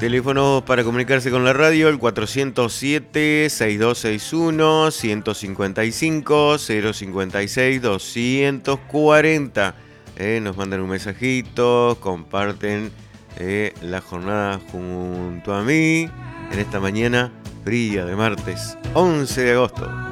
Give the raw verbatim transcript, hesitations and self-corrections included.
Teléfonos para comunicarse con la radio, el cuatrocientos siete, sesenta y dos sesenta y uno, ciento cincuenta y cinco, cero cincuenta y seis, doscientos cuarenta. Eh, nos mandan un mensajito, comparten eh, la jornada junto a mí en esta mañana fría de martes once de agosto.